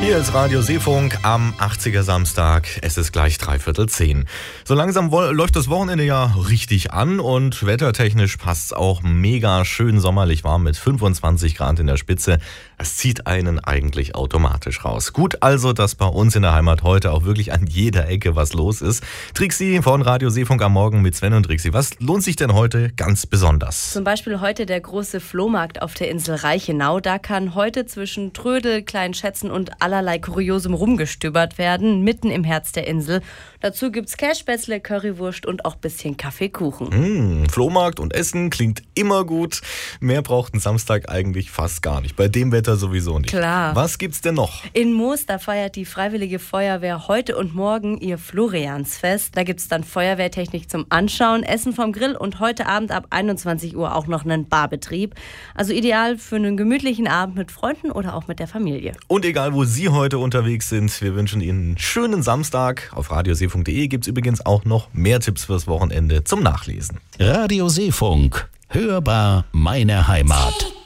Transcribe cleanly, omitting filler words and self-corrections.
Hier ist Radio Seefunk am 80er Samstag. Es ist gleich 9:45. So langsam läuft das Wochenende ja richtig an und wettertechnisch passt es auch mega schön sommerlich warm mit 25 Grad in der Spitze. Es zieht einen eigentlich automatisch raus. Gut also, dass bei uns in der Heimat heute auch wirklich an jeder Ecke was los ist. Trixi von Radio Seefunk am Morgen mit Sven und Trixi. Was lohnt sich denn heute ganz besonders? Zum Beispiel heute der große Flohmarkt auf der Insel Reichenau. Da kann heute zwischen Trödel, kleinen Schätzen und allerlei Kuriosum rumgestöbert werden, mitten im Herz der Insel. Dazu gibt's Kässpätzle, Currywurst und auch ein bisschen Kaffeekuchen. Flohmarkt und Essen klingt immer gut. Mehr braucht ein Samstag eigentlich fast gar nicht. Bei dem Wetter sowieso nicht. Klar. Was gibt's denn noch? In Moos, da feiert die Freiwillige Feuerwehr heute und morgen ihr Floriansfest. Da gibt's dann Feuerwehrtechnik zum Anschauen, Essen vom Grill und heute Abend ab 21 Uhr auch noch einen Barbetrieb. Also ideal für einen gemütlichen Abend mit Freunden oder auch mit der Familie. Und egal, wo Sie heute unterwegs sind, wir wünschen Ihnen einen schönen Samstag. Auf radioseefunk.de gibt es übrigens auch noch mehr Tipps fürs Wochenende zum Nachlesen. Radio Seefunk. Hörbar meine Heimat.